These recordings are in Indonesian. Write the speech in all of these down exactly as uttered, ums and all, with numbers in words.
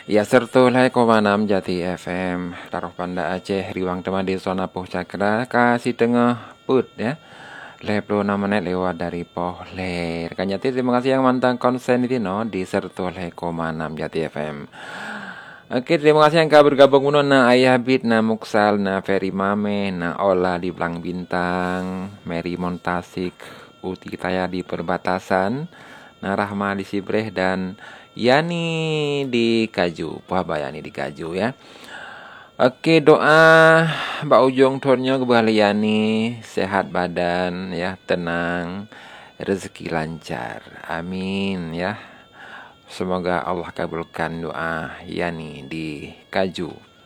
Ya sertu lai koma enam Jati F M Taruh Panda Aceh Riwang Tema di Zona Poh Cakra Kasih Tengah Put ya dua puluh enam menit lewat dari Poh Le. Rekan Jati terima kasih yang mantang konsen itu no di sertu lai koma enam Jati F M. Oke terima kasih yang kau bergabung uno na Ayah Bit na Muksal na Ferry Mame na Ola di Belang Bintang Mary Montasik Uti Taya di Perbatasan na Rahma di Sibreh dan Yani di Kaju, Puhaba Yani di Kaju ya. Oke doa Mbak Ujung turnya kembali Yani sehat badan ya, tenang, rezeki lancar. Amin ya. Semoga Allah kabulkan doa Yani di Kaju.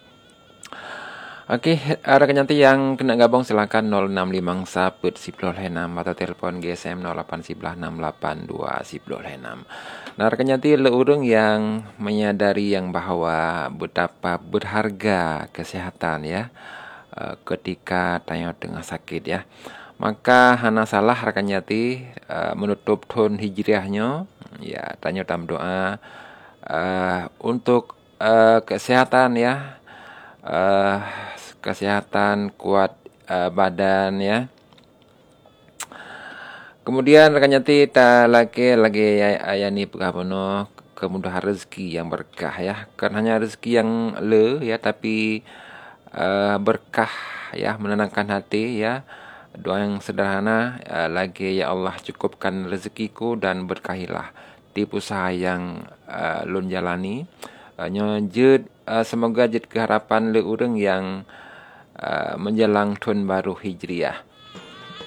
Oke, ada nanti yang kena gabung silakan nol enam lima saput siploh enam atau telepon G S M nol delapan sebelas enam delapan dua siploh enam. Nah, rekan nanti leurung yang menyadari yang bahwa betapa berharga kesehatan ya uh, ketika tanya tengah sakit ya. Maka hana salah rekan nyati uh, menutup tahun hijriahnya ya tanya tam doa uh, untuk uh, kesehatan ya. Uh, kesehatan kuat uh, badan ya. Kemudian rekan nyati ta lagi lagi ayani pekapono kemudahan rezeki yang berkah ya. Kan hanya rezeki yang le ya tapi uh, berkah ya, menenangkan hati ya. Doa yang sederhana uh, lagi ya Allah cukupkan rezekiku dan berkahilah tipu usaha yang uh, lun jalani. Uh, nyojud uh, semoga jid keharapan le urang yang Uh, menjelang tahun baru Hijriah.